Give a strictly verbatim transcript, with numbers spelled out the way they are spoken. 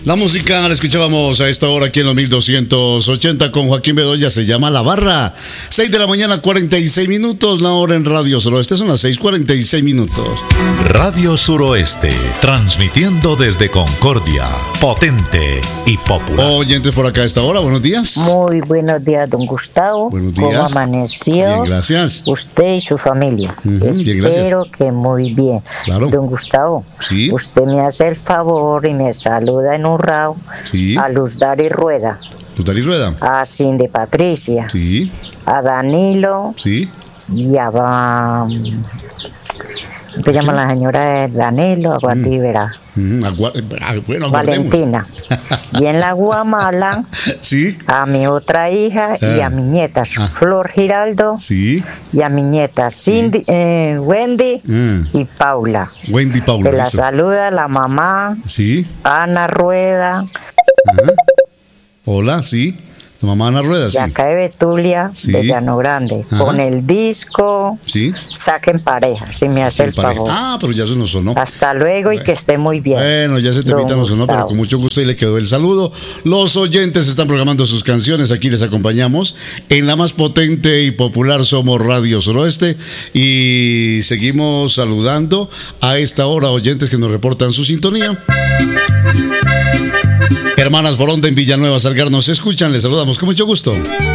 La música la escuchábamos a esta hora aquí en los mil doscientos ochenta con Joaquín Bedoya, se llama La Barra. seis de la mañana, cuarenta y seis minutos, la hora en Radio Suroeste, son las seis cuarenta y seis minutos. Radio Suroeste, transmitiendo desde Concordia, potente y popular. Oyentes por acá a esta hora, buenos días. Muy buenos días, don Gustavo. Buenos días. ¿Cómo amaneció? Bien, gracias. Usted y su familia. Uh-huh, bien, gracias. Espero que muy bien. Claro. Don Gustavo, sí. Usted me hace el favor y me saluda en un rao sí. a Luz Dari Rueda. Luz Dari Rueda. A Cindy Patricia. Sí. A Danilo. Sí. Y a... Um, ¿Qué llama la señora Danilo? Aguativera. Mm. Mm, agua, bueno, Valentina. Y en la Guamala, sí. a mi otra hija ah. y a mi nieta, ah. Flor Giraldo. Sí. Y a mi nieta, Cindy, sí. eh, Wendy mm. y Paula. Wendy y Paula. Te la eso. saluda la mamá. Sí. Ana Rueda. Ajá. Hola, sí. Tu mamá Ana Rueda, sí. Y acá de Betulia, sí. de Llano Grande. Ajá. Con el disco, sí. Saquen pareja, si me hace el pareja. favor. Ah, pero ya eso no sonó. Hasta luego bueno. Y que esté muy bien. Bueno, ya se te invita, no sonó, pero con mucho gusto y le quedó el saludo. Los oyentes están programando sus canciones, aquí les acompañamos. En la más potente y popular somos Radio Suroeste y seguimos saludando a esta hora oyentes que nos reportan su sintonía. Hermanas Boronda en Villanueva, Salgar, nos escuchan, les saludamos con mucho gusto.